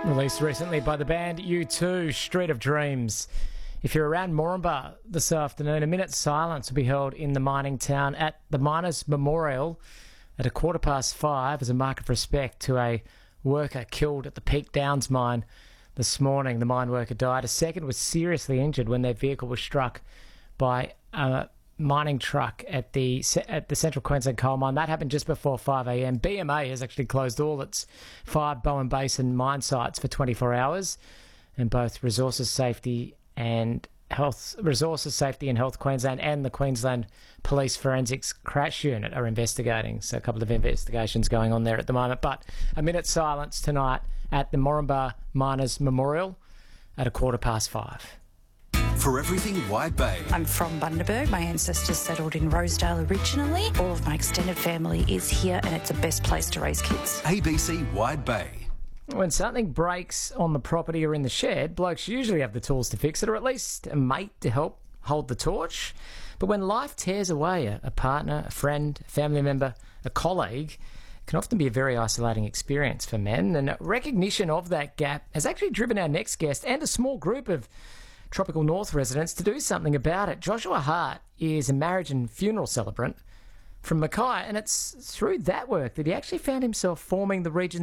Released recently by the band U2, Street of Dreams. If you're around Moranbah this afternoon, a minute's silence will be held in the mining town at the Miners' Memorial at 5:15 as a mark of respect to a worker killed at the Peak Downs mine this morning. The mine worker died. A second was seriously injured when their vehicle was struck by a mining truck at the Central Queensland coal mine. That happened just before 5 a.m. BMA has actually closed all its 5 Bowen Basin mine sites for 24 hours, and both Resources Safety and Health Queensland and the Queensland Police Forensics Crash Unit are investigating. So a couple of investigations going on there at the moment. But a minute's silence tonight at the Moranbah Miners' Memorial at 5:15. For everything Wide Bay. I'm from Bundaberg. My ancestors settled in Rosedale originally. All of my extended family is here, and it's the best place to raise kids. ABC Wide Bay. When something breaks on the property or in the shed, blokes usually have the tools to fix it, or at least a mate to help hold the torch. But when life tears away a partner, a friend, a family member, a colleague, it can often be a very isolating experience for men. And recognition of that gap has actually driven our next guest and a small group of Tropical North residents to do something about it. Joshua Hart is a marriage and funeral celebrant from Mackay, and it's through that work that he actually found himself forming the region's